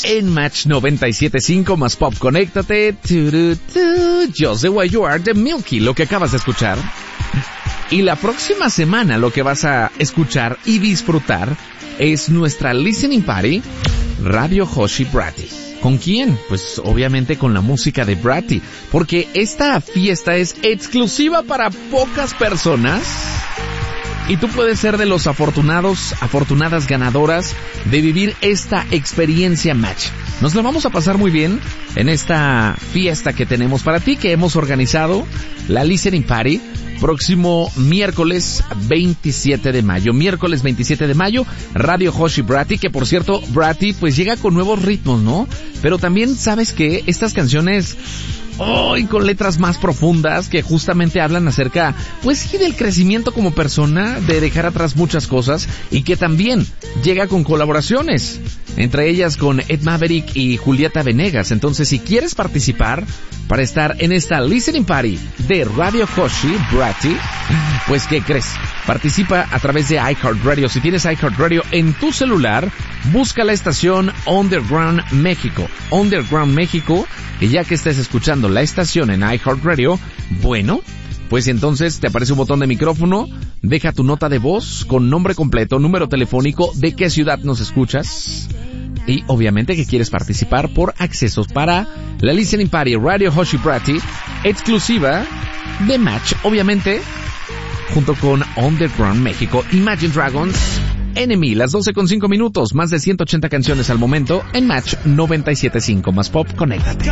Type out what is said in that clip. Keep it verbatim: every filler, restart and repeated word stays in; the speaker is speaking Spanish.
en Match noventa y siete punto cinco más Pop. Conéctate. Just the way you are de Milky, lo que acabas de escuchar. Y la próxima semana lo que vas a escuchar y disfrutar es nuestra Listening Party Radio Hoshi Bratty. ¿Con quién? Pues obviamente con la música de Bratty, porque esta fiesta es exclusiva para pocas personas y tú puedes ser de los afortunados, afortunadas ganadoras de vivir esta experiencia Match. Nos la vamos a pasar muy bien en esta fiesta que tenemos para ti, que hemos organizado, la Listening Party, próximo miércoles veintisiete de mayo. Miércoles veintisiete de mayo, Radio Hoshi Bratty, que por cierto, Bratty pues llega con nuevos ritmos, ¿no? Pero también sabes que estas canciones, hoy con letras más profundas que justamente hablan acerca, pues sí, del crecimiento como persona, de dejar atrás muchas cosas, y que también llega con colaboraciones, entre ellas con Ed Maverick y Julieta Venegas. Entonces, si quieres participar para estar en esta Listening Party de Radio Hoshi Bratty, pues ¿qué crees? Participa a través de iHeartRadio. Si tienes iHeartRadio en tu celular, busca la estación Underground México. Underground México, y ya que estés escuchando la estación en iHeartRadio, bueno, pues entonces te aparece un botón de micrófono, deja tu nota de voz con nombre completo, número telefónico, de qué ciudad nos escuchas, y obviamente que quieres participar por accesos para la Listening Party Radio Hoshi Bratty, exclusiva de Match, obviamente, junto con Underground México. Imagine Dragons, Enemy, las doce con cinco minutos, más de ciento ochenta canciones al momento en Match noventa y siete punto cinco más Pop. Conéctate.